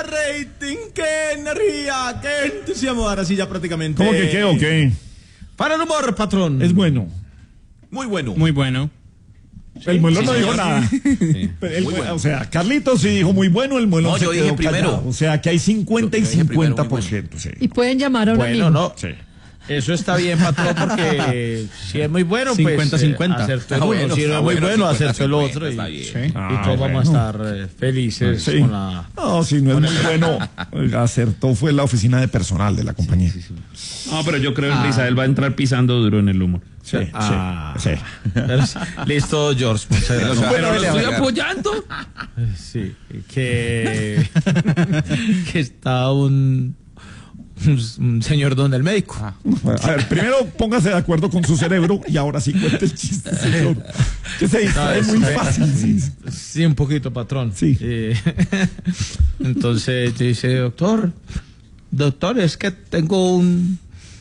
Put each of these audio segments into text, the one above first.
rating, qué energía, qué entusiasmo. Ahora sí ya prácticamente. ¿Cómo que qué o qué? Para el humor, patrón. Es bueno. Muy bueno. Muy bueno. El Muelón no dijo señor. nada. Sí. Pero Muy bueno. O sea, Carlitos sí dijo muy bueno, el Muelón No, se yo quedó dije primero. callado. O sea, que hay 50 y Yo dije primero, 50%. Sí. Y pueden llamar ahora Bueno, mismo. no. Sí. Eso está bien, patrón, porque si es muy bueno, 50-50. pues acertó el uno. bueno, Si no está es muy bueno, bueno, acertó el 50-50, otro. Y, está bien. Sí. y todos vamos a estar felices Sí. con la... No, si no es muy bueno, acertó fue la oficina de personal de la compañía. Sí, No, pero yo creo que Isabel va a entrar pisando duro en el humor. sí. Pero sí. Listo, George. Muchas gracias. Pero lo estoy apoyando. Sí, que está un señor donde el médico. A ver, primero póngase de acuerdo con su cerebro y ahora sí cuente el chiste, señor. Que se distrae muy fácil. Sí. Sí, un poquito, patrón. Sí. Entonces dice, doctor, es que tengo un...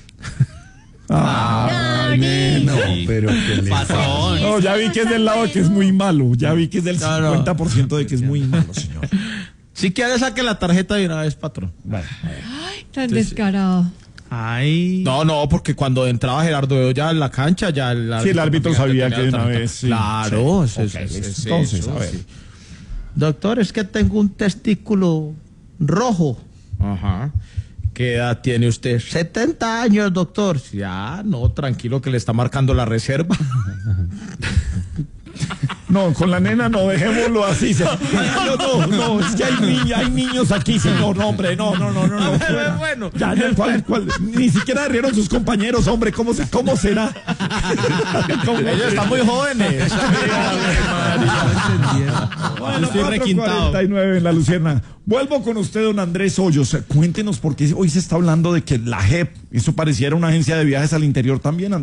No, pero que le Patrón. No, ya vi que es del lado que es muy malo. Ya vi que es del No, no. 50% de que es muy malo, señor. Si quiere, saque la tarjeta de una vez, patrón. Vale. Tan descarado. Ay. No, porque cuando entraba Gerardo ya en la cancha, ya el Sí, el árbitro sabía tenía que de una tarjeta. vez. Sí, Claro, sí. es Ok, eso. entonces, a ver. Sí. Doctor, es que tengo un testículo rojo. Ajá. ¿Qué edad tiene usted? 70 años, doctor. Ya, no, tranquilo que le está marcando la reserva. No, con la nena no, dejémoslo así. No, es que hay niños aquí, señor. No, hombre, no. Bueno. Ya, ¿cuál? Ni siquiera rieron sus compañeros, hombre. ¿Cómo será? Ellos están muy jóvenes. Bueno, Estoy requintado. 4:49 en La Luciérnaga. Vuelvo con usted, don Andrés Hoyos. Cuéntenos por qué hoy se está hablando de que la JEP, eso pareciera una agencia de viajes al interior también, Andrés.